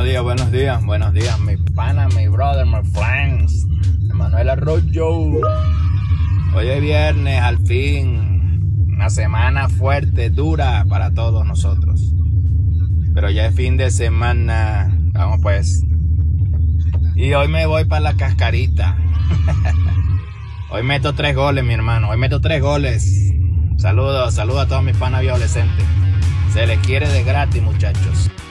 buenos días, mi pana, mi brother, my friends. Emanuel Arroyo. Hoy es viernes, al fin. Una semana fuerte, dura para todos nosotros. Pero ya es fin de semana. Vamos pues. Y hoy me voy para la cascarita. Hoy meto 3 goles, mi hermano. Hoy meto 3 goles. Saludos a todos mis panas adolescentes. Se les quiere de gratis, muchachos.